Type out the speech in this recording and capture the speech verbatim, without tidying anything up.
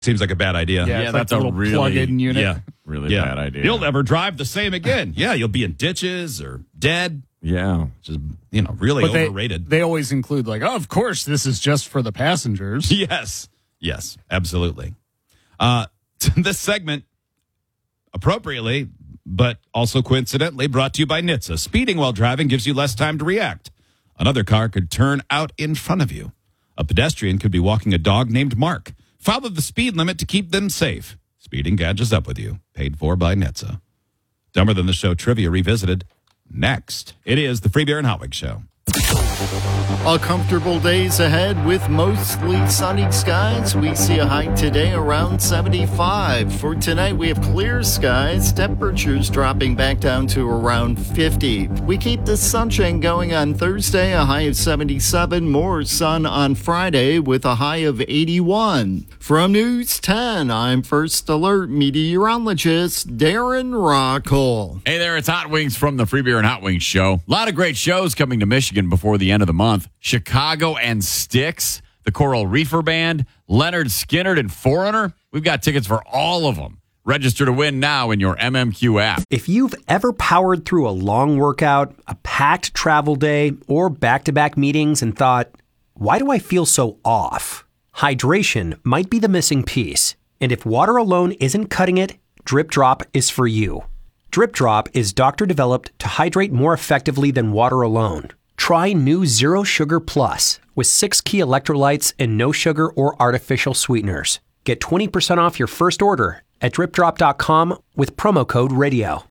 Seems like a bad idea. Yeah, Yeah, it's that's like a a little really- plug-in unit. Yeah. Really Yeah. bad idea. You'll never drive the same again. Yeah, you'll be in ditches or dead. Yeah. Just, you know, really But they, overrated. they always include like, oh, of course, this is just for the passengers. Yes. Yes, absolutely. Uh, this segment, appropriately, but also coincidentally, brought to you by N H T S A. Speeding while driving gives you less time to react. Another car could turn out in front of you. A pedestrian could be walking a dog named Mark. Follow the speed limit to keep them safe. Speeding catches up with you. Paid for by N H T S A. Dumber Than the Show trivia revisited. Next, it is the Free Beer and Hot Wings Show. A comfortable days ahead with mostly sunny skies. We see a high today around seventy-five. For tonight, we have clear skies. Temperatures dropping back down to around fifty. We keep the sunshine going on Thursday, a high of seventy-seven. More sun on Friday with a high of eighty-one. From News ten, I'm First Alert meteorologist Darren Rockall. Hey there, it's Hot Wings from the Free Beer and Hot Wings Show. A lot of great shows coming to Michigan before the end of the month. Chicago and Styx, the Coral Reefer Band, Leonard Skinner and Foreigner. We've got tickets for all of them. Register to win now in your M M Q app. If you've ever powered through a long workout, a packed travel day, or back-to-back meetings and thought, why do I feel so off? Hydration might be the missing piece. And if water alone isn't cutting it, Drip Drop is for you. Drip Drop is doctor-developed to hydrate more effectively than water alone. Try new Zero Sugar Plus with six key electrolytes and no sugar or artificial sweeteners. Get twenty percent off your first order at drip drop dot com with promo code radio.